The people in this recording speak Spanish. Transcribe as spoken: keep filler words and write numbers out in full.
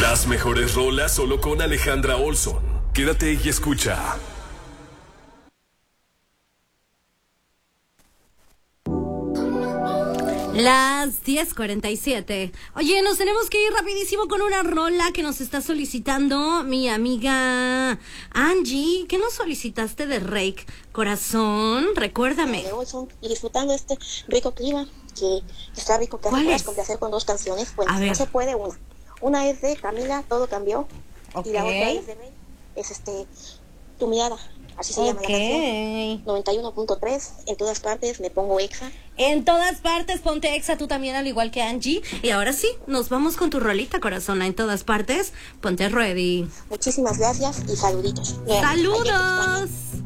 Las mejores rolas solo con Alejandra Olson. Quédate y escucha. Las diez cuarenta y siete. Oye, nos tenemos que ir rapidísimo con una rola que nos está solicitando mi amiga Angie. ¿Qué nos solicitaste de Rake? Corazón, recuérdame. Y disfrutando este rico clima, que está rico, que puedas complacer con dos canciones. Bueno, no se puede una. Una es de Camila, Todo Cambió. Okay. Y la otra es de Rake, es este, Tu Mirada. Así se okay. llama la canción. noventa y uno punto tres, en todas partes me pongo Exa. En todas partes ponte Exa, tú también, al igual que Angie. Y ahora sí, nos vamos con tu rolita, corazón. En todas partes, ponte ready. Muchísimas gracias y saluditos. ¡Saludos!